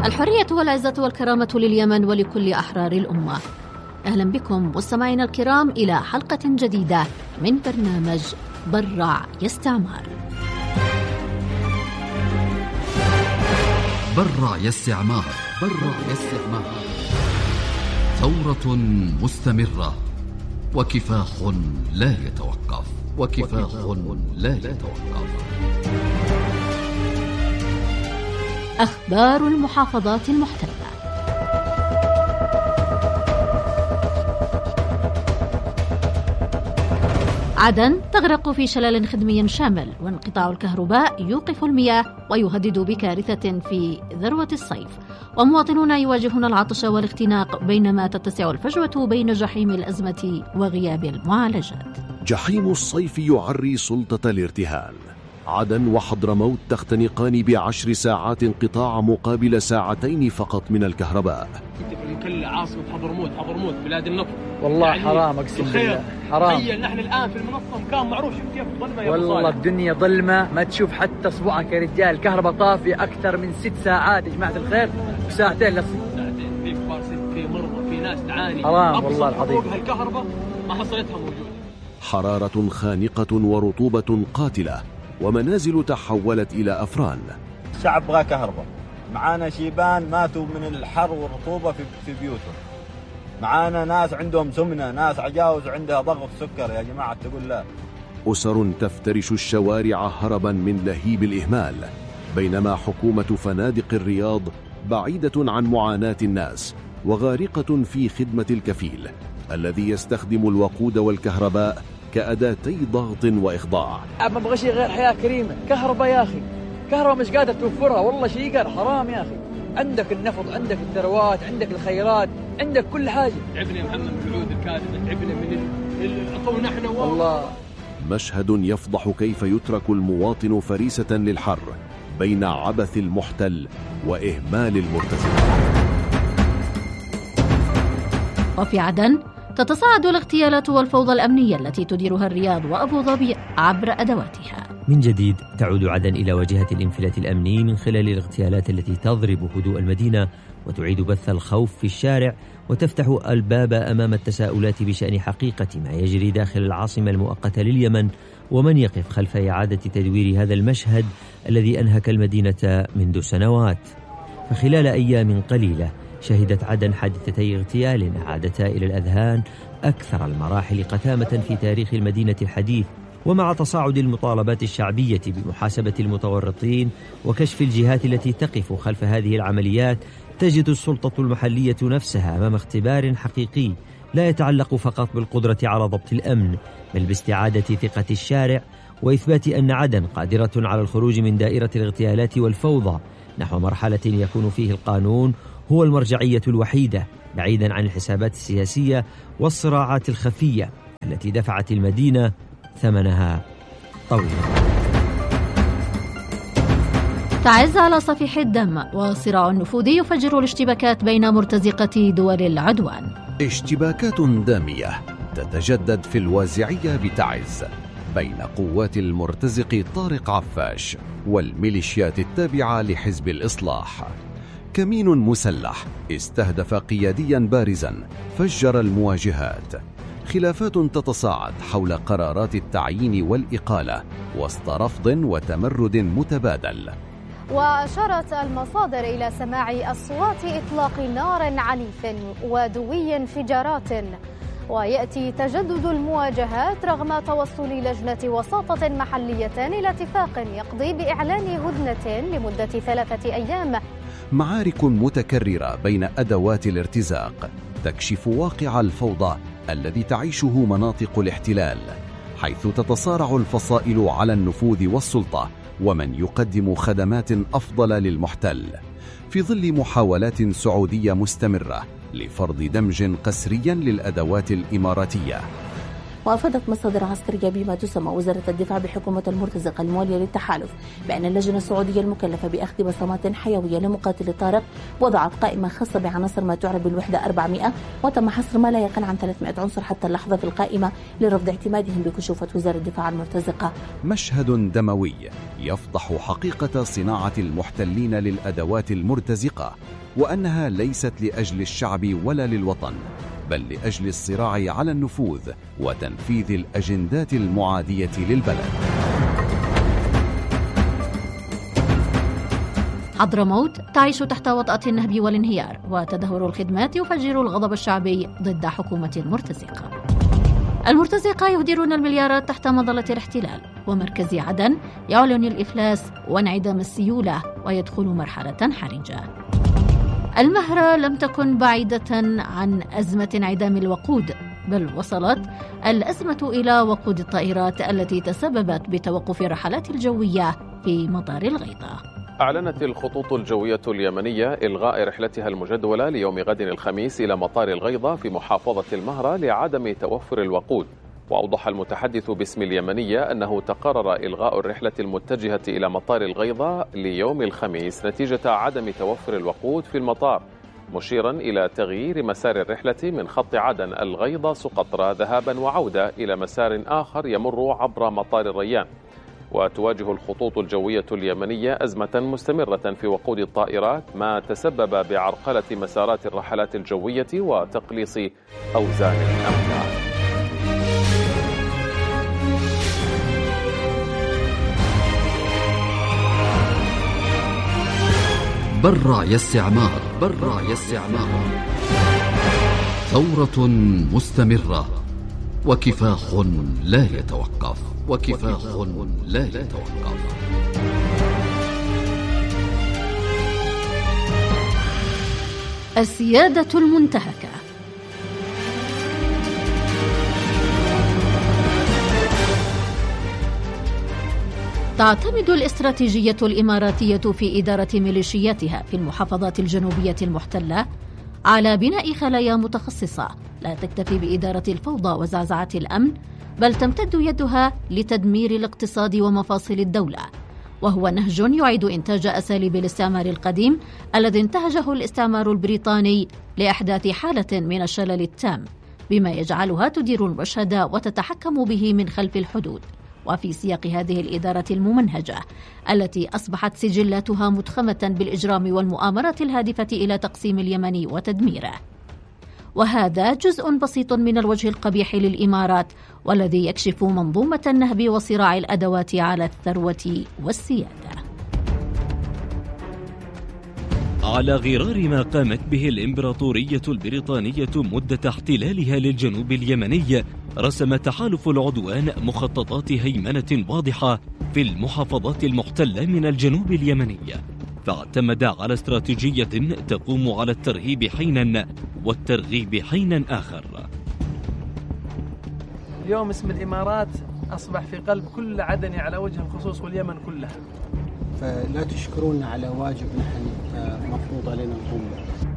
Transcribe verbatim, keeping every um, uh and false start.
الحرية والعزة والكرامة لليمن ولكل أحرار الأمة. أهلا بكم مستمعينا الكرام إلى حلقة جديدة من برنامج برع يستعمار. برع يستعمار برع يستعمار ثورة مستمرة وكفاح لا يتوقف وكفاح لا يتوقف. أخبار المحافظات المحتلة. عدن تغرق في شلل خدمي شامل، وانقطاع الكهرباء يوقف المياه ويهدد بكارثة في ذروة الصيف، ومواطنون يواجهون العطش والاختناق بينما تتسع الفجوة بين جحيم الأزمة وغياب المعالجات. جحيم الصيف يعري سلطة الارتهان. عدن وحضرموت تختنقان بعشر ساعات انقطاع مقابل ساعتين فقط من الكهرباء. كل عاصمة حضرموت حضرموت بلاد النفط. والله يعني حرام اقسم بالله حرام. تخيل نحن الآن في المنصة مكان معروف، شوف كيف ظلمة يا والله صالح. الدنيا ظلمة ما تشوف حتى اصبعك يا رجال. الكهرباء طافية أكثر من ست ساعات يا جماعة الخير، وساعتين لص ساعتين. في كبار سن، في مرضى، في ناس تعاني. حرام والله العظيم. هالكهرباء ما حصلتها موجودة. حرارة خانقة ورطوبة قاتلة، ومنازل تحولت إلى أفران. الشعب بغى كهرباء، معانا شيبان ماتوا من الحر والرطوبة في في بيوتهم، معانا ناس عندهم سمنة، ناس عجاوز عندها ضغط سكر. يا جماعة تقول لا. أسر تفترش الشوارع هربا من لهيب الإهمال، بينما حكومة فنادق الرياض بعيدة عن معاناة الناس وغارقة في خدمة الكفيل الذي يستخدم الوقود والكهرباء كأداتي ضغط وإخضاع. ما بغش غير حياة كريمة. كهرباء يا أخي، كهرباء مش قادر توفرها، والله شيء قال حرام يا أخي. عندك النفط، عندك الثروات، عندك الخيرات، عندك كل حاجة. تعبنا يا محمد من الوعود الكاذبة، تعبنا من العطو نحن والله. مشهد يفضح كيف يترك المواطن فريسة للحر بين عبث المحتل وإهمال المرتزق. وفي عدن تتصاعد الاغتيالات والفوضى الأمنية التي تديرها الرياض وأبو ظبي عبر أدواتها. من جديد تعود عدن إلى واجهة الانفلات الأمني من خلال الاغتيالات التي تضرب هدوء المدينة وتعيد بث الخوف في الشارع، وتفتح الباب أمام التساؤلات بشأن حقيقة ما يجري داخل العاصمة المؤقتة لليمن، ومن يقف خلف إعادة تدوير هذا المشهد الذي أنهك المدينة منذ سنوات. فخلال أيام قليلة شهدت عدن حادثتي اغتيال عادتا إلى الأذهان أكثر المراحل قتامة في تاريخ المدينة الحديث. ومع تصاعد المطالبات الشعبية بمحاسبة المتورطين وكشف الجهات التي تقف خلف هذه العمليات، تجد السلطة المحلية نفسها أمام اختبار حقيقي لا يتعلق فقط بالقدرة على ضبط الأمن، بل باستعادة ثقة الشارع وإثبات أن عدن قادرة على الخروج من دائرة الاغتيالات والفوضى نحو مرحلة يكون فيه القانون هو المرجعية الوحيدة، بعيدا عن الحسابات السياسية والصراعات الخفية التي دفعت المدينة ثمنها طويلا. تعز على صفيح الدم، وصراع النفوذ يفجر الاشتباكات بين مرتزقة دول العدوان. اشتباكات دامية تتجدد في الوازعية بتعز بين قوات المرتزق طارق عفاش والميليشيات التابعة لحزب الإصلاح. كمين مسلح استهدف قياديا بارزا فجر المواجهات. خلافات تتصاعد حول قرارات التعيين والإقالة وسط رفض وتمرد متبادل. وأشارت المصادر إلى سماع أصوات إطلاق نار عنيف ودوي انفجارات. ويأتي تجدد المواجهات رغم توصل لجنة وساطة محلية إلى اتفاق يقضي بإعلان هدنة لمدة ثلاثة أيام. معارك متكررة بين أدوات الارتزاق تكشف واقع الفوضى الذي تعيشه مناطق الاحتلال، حيث تتصارع الفصائل على النفوذ والسلطة ومن يقدم خدمات أفضل للمحتل، في ظل محاولات سعودية مستمرة لفرض دمج قسري للأدوات الإماراتية. وأفادت مصادر عسكرية بما تسمى وزارة الدفاع بحكومة المرتزقة الموالية للتحالف بأن اللجنة السعودية المكلفة بأخذ بصمات حيوية لمقاتل طارق وضعت قائمة خاصة بعناصر ما تعرف بالوحدة أربعمائة، وتم حصر ما لا يقل عن ثلاثمائة عنصر حتى اللحظة في القائمة لرفض اعتمادهم بكشوفة وزارة الدفاع المرتزقة. مشهد دموي يفضح حقيقة صناعة المحتلين للأدوات المرتزقة، وأنها ليست لأجل الشعب ولا للوطن، بل لأجل الصراع على النفوذ وتنفيذ الأجندات المعادية للبلد. حضرموت تعيش تحت وطأة النهب والانهيار، وتدهور الخدمات يفجر الغضب الشعبي ضد حكومة المرتزقة. المرتزقة يهدرون المليارات تحت مظلة الاحتلال، ومركز عدن يعلن الإفلاس وانعدام السيولة ويدخل مرحلة حرجة. المهرة لم تكن بعيدة عن أزمة انعدام الوقود، بل وصلت الأزمة إلى وقود الطائرات التي تسببت بتوقف الرحلات الجوية في مطار الغيضة. أعلنت الخطوط الجوية اليمنية إلغاء رحلتها المجدولة ليوم غد الخميس إلى مطار الغيضة في محافظة المهرة لعدم توفر الوقود. وأوضح المتحدث باسم اليمنية أنه تقرر إلغاء الرحلة المتجهة إلى مطار الغيضة ليوم الخميس نتيجة عدم توفر الوقود في المطار، مشيرا إلى تغيير مسار الرحلة من خط عدن الغيضة سقطرى ذهابا وعودة إلى مسار آخر يمر عبر مطار الريان. وتواجه الخطوط الجوية اليمنية أزمة مستمرة في وقود الطائرات، ما تسبب بعرقلة مسارات الرحلات الجوية وتقليص أوزان الأملاك. برع يا استعمار، برع يا استعمار. ثورة مستمرة وكفاح لا يتوقف، وكفاح لا يتوقف. السيادة المنتهكة. تعتمد الاستراتيجية الإماراتية في إدارة ميليشياتها في المحافظات الجنوبية المحتلة على بناء خلايا متخصصة لا تكتفي بإدارة الفوضى وزعزعة الأمن، بل تمتد يدها لتدمير الاقتصاد ومفاصل الدولة، وهو نهج يعيد إنتاج أساليب الاستعمار القديم الذي انتهجه الاستعمار البريطاني لإحداث حالة من الشلل التام، بما يجعلها تدير المشهد وتتحكم به من خلف الحدود. وفي سياق هذه الإدارة الممنهجة التي أصبحت سجلاتها متخمة بالإجرام والمؤامرات الهادفة إلى تقسيم اليمن وتدميره. وهذا جزء بسيط من الوجه القبيح للإمارات، والذي يكشف منظومة النهب وصراع الأدوات على الثروة والسيادة. على غرار ما قامت به الإمبراطورية البريطانية مدة احتلالها للجنوب اليمني، رسم تحالف العدوان مخططات هيمنة واضحة في المحافظات المحتلة من الجنوب اليمني، فاعتمد على استراتيجية تقوم على الترهيب حينا والترغيب حينا آخر. اليوم اسم الإمارات أصبح في قلب كل عدن على وجه الخصوص واليمن كلها، فلا تشكرون على واجب نحن مفروض علينا نقوم به.